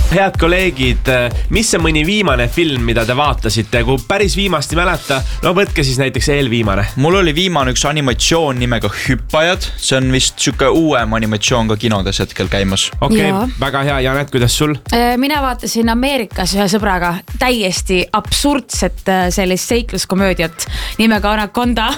Head kolleegid, mis on mõni viimane film, mida te vaatasite? Kui päris viimast ei mäleta, no võtke siis näiteks eelviimane. Mul oli viimane üks animatsioon nimega Hüppajad. See on vist süke uuem animatsioon ka kinodes hetkel käimas. Okei, väga hea. Janet, kuidas sul? Mina vaatasin Ameerikas ühe sõbraga täiesti absurdset sellist seikluskomöödiat nimega Anaconda.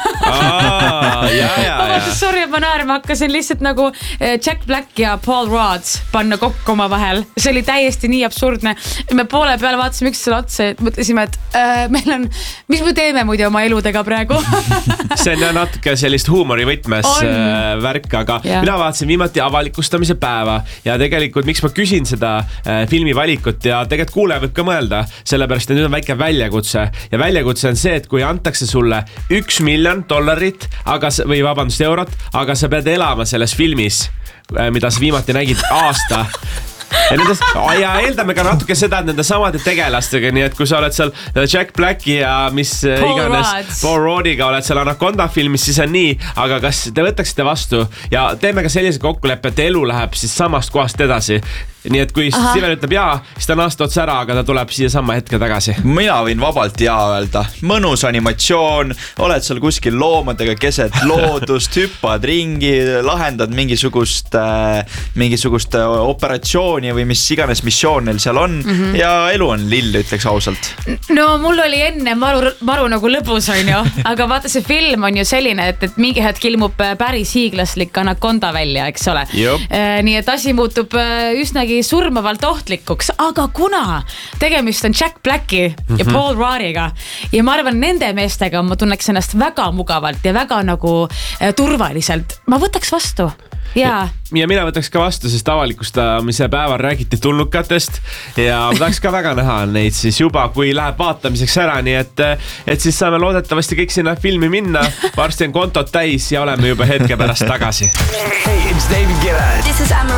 Sorry, ma naerma hakkasin lihtsalt nagu Jack Black ja Paul Rudd panna kokku oma vahel. See oli täiesti nii absurdne. Me poole peale vaatasime üks selle otsa ja mõtlesime, et meil on, mis me teeme muidu oma eludega praegu? See on natuke sellist huumori võtmes värk, aga mina vaatasin viimati avalikustamise päeva ja tegelikult miks ma küsin seda filmi valikut ja tegelikult kuulaja võib ka mõelda, sellepärast et nüüd on väike väljakutse ja väljakutse on see, et kui antakse sulle $1 miljon, või vabandust, eurot, aga sa pead elama selles filmis, mida sa viimati nägid aasta. Ja eeldame ka natuke seda, et nende samade tegelastega, nii et kui sa oled seal Jack Blacki ja mis iganes Paul Ruddiga oled seal Anaconda filmis, siis on nii, aga kas te võtaksite vastu ja teeme ka sellise kokkuleppe, et elu läheb siis samast kohast edasi. Nii et kui Steven ütleb jaa, siis ta on aasta otsa ära, aga ta tuleb siia sama hetke tagasi. Mina võin vabalt jaa öelda. Mõnus animatsioon, oled seal kuskil loomadega keset loodust, hüppad ringi, lahendad mingisugust operatsiooni või mis iganes missioon neil seal on ja elu on lill, ütleks ausalt. No mul oli enne maru nagu lõbus on ju, aga vaata see film on ju selline, et mingi hetk ilmub päris hiiglaslik Anaconda välja, eks ole. Nii et asi muutub üsnagi surmavalt ohtlikuks, aga kuna tegemist on Jack Blacki ja Paul Ruddiga ja ma arvan, nende meestega ma tunneks ennast väga mugavalt ja väga nagu turvaliselt, ma võtaks vastu. Ja mina võtaks ka vastu, sest avalikustamise päeval räägiti tulnukatest ja ma tahaks ka väga näha neid siis juba, kui läheb vaatamiseks ära, nii et siis saame loodetavasti kõik sinna filmi minna, varsti on kontot täis ja oleme juba hetke pärast tagasi. Hey, it's David Guetta. This is Amaral.